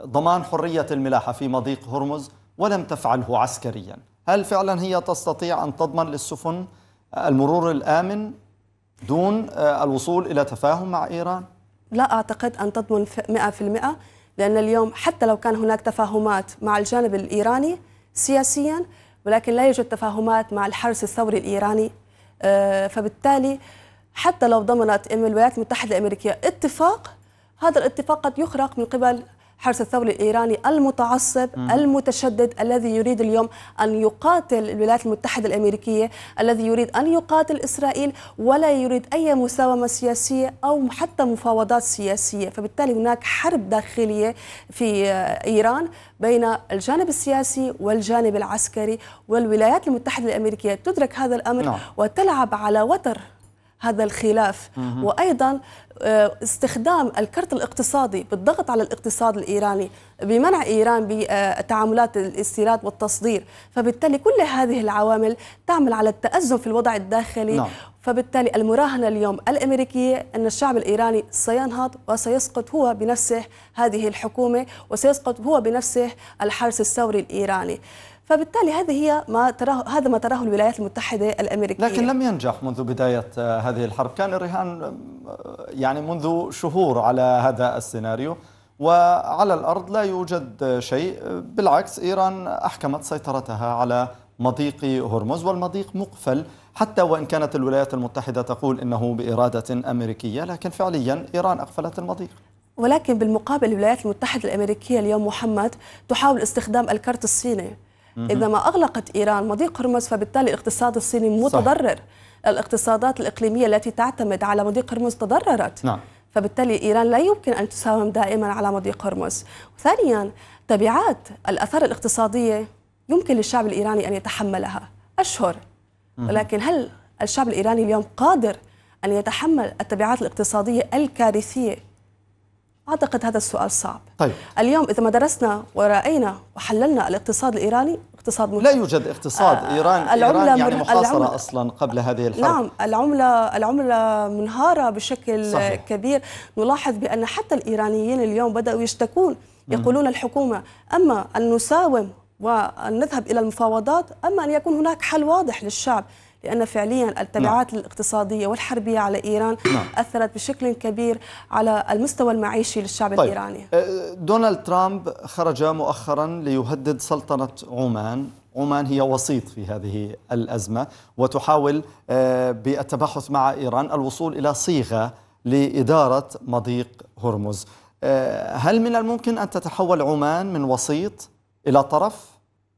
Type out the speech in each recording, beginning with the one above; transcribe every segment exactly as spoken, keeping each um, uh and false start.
ضمان حرية الملاحة في مضيق هرمز ولم تفعله عسكريا، هل فعلا هي تستطيع أن تضمن للسفن المرور الآمن دون الوصول إلى تفاهم مع إيران؟ لا أعتقد أن تضمن مئة بالمئة، لأن اليوم حتى لو كان هناك تفاهمات مع الجانب الإيراني سياسيا، ولكن لا يوجد تفاهمات مع الحرس الثوري الإيراني، فبالتالي حتى لو ضمنت الولايات المتحدة الأمريكية اتفاق، هذا الاتفاق قد يخرق من قبل الحرس الثوري الإيراني المتعصب م. المتشدد الذي يريد اليوم أن يقاتل الولايات المتحدة الأمريكية، الذي يريد أن يقاتل إسرائيل ولا يريد أي مساومة سياسية أو حتى مفاوضات سياسية. فبالتالي هناك حرب داخلية في إيران بين الجانب السياسي والجانب العسكري، والولايات المتحدة الأمريكية تدرك هذا الأمر نعم. وتلعب على وتر هذا الخلاف، مم. وأيضا استخدام الكرت الاقتصادي بالضغط على الاقتصاد الإيراني بمنع إيران بتعاملات الاستيراد والتصدير. فبالتالي كل هذه العوامل تعمل على التأزم في الوضع الداخلي نعم. فبالتالي المراهنة اليوم الأمريكية أن الشعب الإيراني سينهض وسيسقط هو بنفسه هذه الحكومة، وسيسقط هو بنفسه الحرس الثوري الإيراني. فبالتالي هذه هي ما تراه هذا ما تراه الولايات المتحدة الأمريكية. لكن لم ينجح منذ بداية هذه الحرب، كان الرهان يعني منذ شهور على هذا السيناريو، وعلى الأرض لا يوجد شيء. بالعكس إيران أحكمت سيطرتها على مضيق هرمز، والمضيق مقفل، حتى وإن كانت الولايات المتحدة تقول إنه بإرادة أمريكية، لكن فعليا إيران أقفلت المضيق. ولكن بالمقابل الولايات المتحدة الأمريكية اليوم محمد تحاول استخدام الكرت الصيني. إذا ما أغلقت إيران مضيق هرمز فبالتالي الاقتصاد الصيني متضرر. صح. الاقتصادات الإقليمية التي تعتمد على مضيق هرمز تضررت. نعم. فبالتالي إيران لا يمكن أن تساوم دائما على مضيق هرمز. ثانيا تبعات الآثار الاقتصادية يمكن للشعب الإيراني أن يتحملها أشهر، ولكن هل الشعب الإيراني اليوم قادر أن يتحمل التبعات الاقتصادية الكارثية؟ أعتقد هذا السؤال صعب. طيب. اليوم إذا ما درسنا ورأينا وحللنا الاقتصاد الإيراني اقتصاد متحف. لا يوجد اقتصاد آه إيران, إيران يعني محاصرة العملة أصلا قبل هذه الحرب. نعم، العملة العملة منهارة بشكل صحيح. كبير. نلاحظ بأن حتى الإيرانيين اليوم بدأوا يشتكون، يقولون الحكومة أما أن نساوم وأن نذهب إلى المفاوضات، أما أن يكون هناك حل واضح للشعب، لأن فعليا التبعات نعم. الاقتصادية والحربية على إيران نعم. أثرت بشكل كبير على المستوى المعيشي للشعب طيب. الإيراني. دونالد ترامب خرج مؤخرا ليهدد سلطنة عمان. عمان هي وسيط في هذه الأزمة، وتحاول بالتباحث مع إيران الوصول إلى صيغة لإدارة مضيق هرمز. هل من الممكن أن تتحول عمان من وسيط إلى طرف؟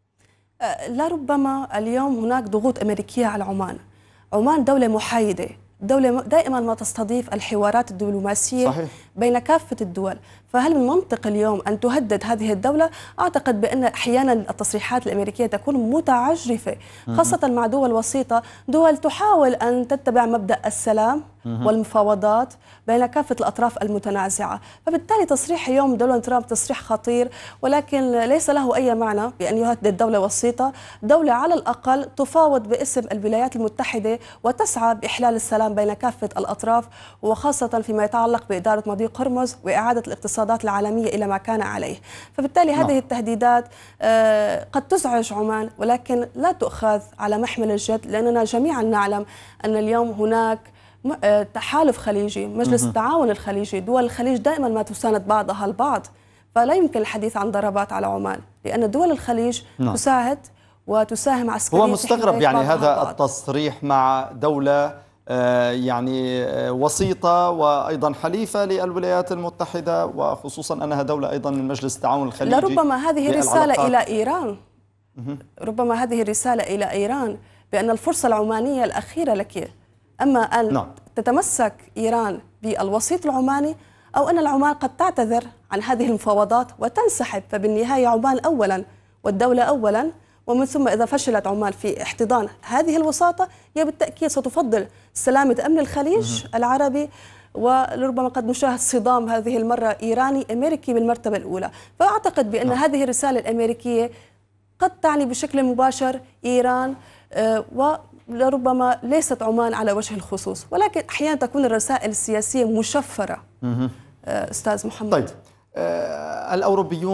لربما اليوم هناك ضغوط أمريكية على عمان. عمان دولة محايدة، دولة دائما ما تستضيف الحوارات الدبلوماسية صحيح. بين كافة الدول، فهل من منطق اليوم أن تهدد هذه الدولة؟ أعتقد بأن أحيانا التصريحات الأمريكية تكون متعجرفة، خاصة مع دول وسيطة، دول تحاول أن تتبع مبدأ السلام والمفاوضات بين كافة الأطراف المتنازعة. فبالتالي تصريح اليوم دونالد ترامب تصريح خطير، ولكن ليس له أي معنى بأن يهدد دولة وسيطة، دولة على الأقل تفاوض باسم الولايات المتحدة وتسعى بإحلال السلام بين كافة الأطراف، وخاصة فيما يتعلق بإدارة مضيق هرمز وإعادة الاقتصادات العالمية إلى ما كان عليه. فبالتالي هذه نعم. التهديدات قد تزعج عمان، ولكن لا تؤخذ على محمل الجد، لأننا جميعا نعلم أن اليوم هناك تحالف خليجي، مجلس التعاون الخليجي، دول الخليج دائما ما تساند بعضها البعض، فلا يمكن الحديث عن ضربات على عمان، لأن دول الخليج نعم. تساعد وتساهم عسكريا. هو مستغرب يعني هذا التصريح مع دولة يعني وسيطة وأيضا حليفة للولايات المتحدة، وخصوصا أنها دولة أيضا من مجلس التعاون الخليجي. لربما هذه رسالة إلى إيران، ربما هذه رسالة إلى إيران بأن الفرصة العمانية الأخيرة لك، أما أن نعم. تتمسك إيران بالوسيط العماني، أو أن العمان قد تعتذر عن هذه المفاوضات وتنسحب. فبالنهاية عمان أولا والدولة أولا، ومن ثم إذا فشلت عمان في احتضان هذه الوساطة هي بالتأكيد ستفضل سلامة أمن الخليج مه. العربي، ولربما قد نشاهد صدام هذه المرة إيراني أمريكي بالمرتبة الأولى. فأعتقد بأن نعم. هذه الرسالة الأمريكية قد تعني بشكل مباشر إيران، آه ولربما ليست عمان على وجه الخصوص، ولكن أحيانا تكون الرسائل السياسية مشفرة. أه أستاذ محمد. طيب، آه الأوروبيون